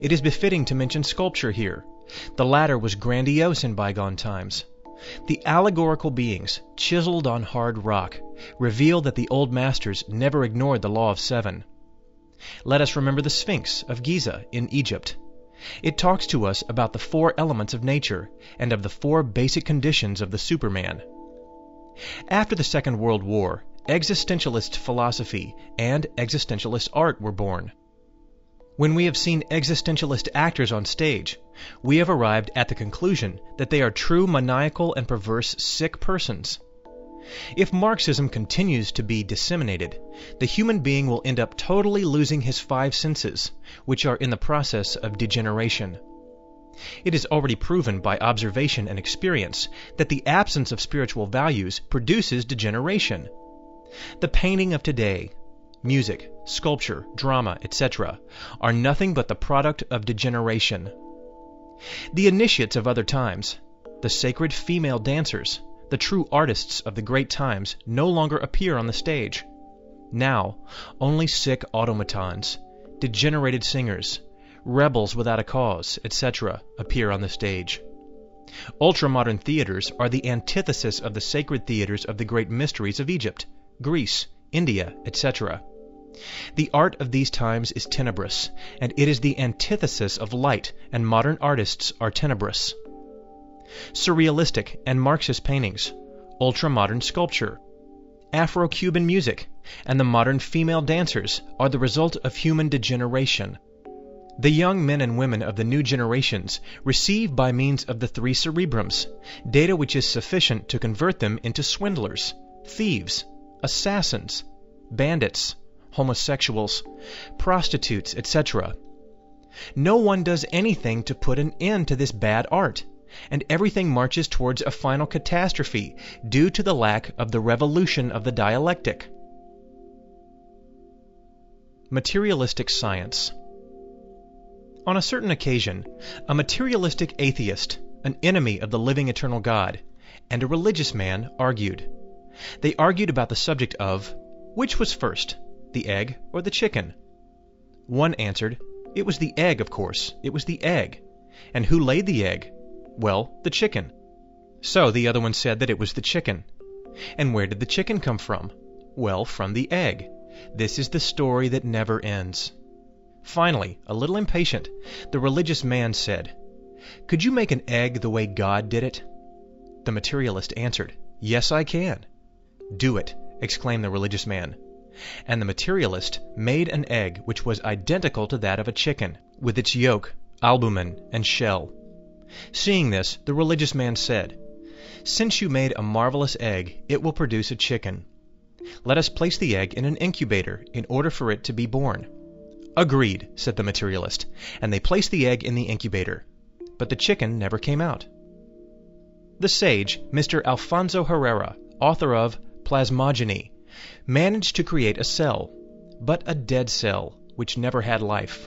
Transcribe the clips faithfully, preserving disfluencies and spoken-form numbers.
It is befitting to mention sculpture here. The latter was grandiose in bygone times. The allegorical beings, chiseled on hard rock, reveal that the old masters never ignored the law of seven. Let us remember the Sphinx of Giza in Egypt. It talks to us about the four elements of nature and of the four basic conditions of the Superman. After the Second World War, existentialist philosophy and existentialist art were born. When we have seen existentialist actors on stage, we have arrived at the conclusion that they are true maniacal and perverse sick persons. If Marxism continues to be disseminated, the human being will end up totally losing his five senses, which are in the process of degeneration. It is already proven by observation and experience that the absence of spiritual values produces degeneration. The painting of today, music, sculpture, drama, et cetera, are nothing but the product of degeneration. The initiates of other times, the sacred female dancers, the true artists of the great times no longer appear on the stage. Now, only sick automatons, degenerated singers, rebels without a cause, et cetera appear on the stage. Ultramodern theaters are the antithesis of the sacred theaters of the great mysteries of Egypt, Greece, India, et cetera. The art of these times is tenebrous, and it is the antithesis of light, and modern artists are tenebrous. Surrealistic and Marxist paintings, ultramodern sculpture, Afro-Cuban music, and the modern female dancers are the result of human degeneration. The young men and women of the new generations receive by means of the three cerebrums data which is sufficient to convert them into swindlers, thieves, assassins, bandits, homosexuals, prostitutes, et cetera. No one does anything to put an end to this bad art, and everything marches towards a final catastrophe due to the lack of the revolution of the dialectic. Materialistic science. On a certain occasion, a materialistic atheist, an enemy of the living eternal God, and a religious man argued. They argued about the subject of, which was first, the egg or the chicken? One answered, it was the egg, of course, it was the egg. And who laid the egg? Well, the chicken. So the other one said that it was the chicken. And where did the chicken come from? Well, from the egg. This is the story that never ends. Finally, a little impatient, the religious man said, could you make an egg the way God did it? The materialist answered, yes, I can. Do it, exclaimed the religious man. And the materialist made an egg which was identical to that of a chicken, with its yolk, albumen, and shell. Seeing this, the religious man said, since you made a marvelous egg, it will produce a chicken. Let us place the egg in an incubator in order for it to be born. Agreed, said the materialist, and they placed the egg in the incubator. But the chicken never came out. The sage, Mister Alfonso Herrera, author of Plasmogeny, managed to create a cell, but a dead cell, which never had life.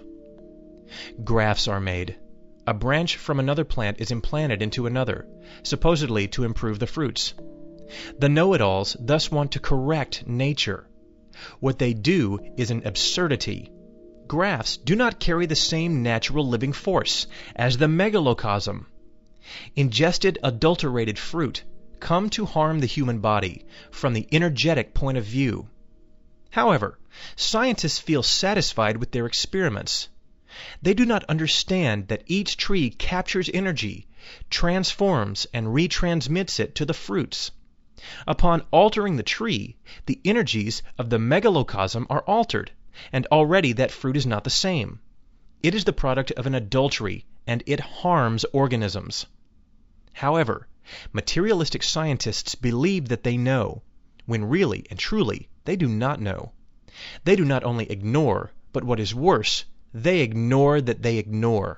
Grafts are made. A branch from another plant is implanted into another, supposedly to improve the fruits. The know-it-alls thus want to correct nature. What they do is an absurdity. Grafts do not carry the same natural living force as the megalocosm. Ingested adulterated fruit come to harm the human body from the energetic point of view. However, scientists feel satisfied with their experiments. They do not understand that each tree captures energy, transforms and retransmits it to the fruits. Upon altering the tree, the energies of the megalocosm are altered, and already that fruit is not the same. It is the product of an adultery, and it harms organisms. However, materialistic scientists believe that they know, when really and truly they do not know. They do not only ignore, but what is worse, they ignore that they ignore.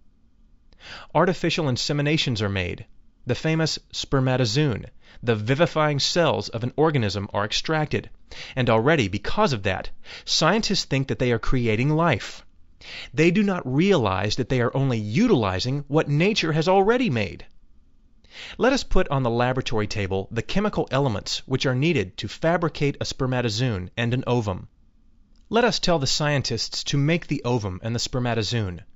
Artificial inseminations are made. The famous spermatozoon, the vivifying cells of an organism, are extracted, and already, because of that, scientists think that they are creating life. They do not realize that they are only utilizing what nature has already made. Let us put on the laboratory table the chemical elements which are needed to fabricate a spermatozoon and an ovum. Let us tell the scientists to make the ovum and the spermatozoon.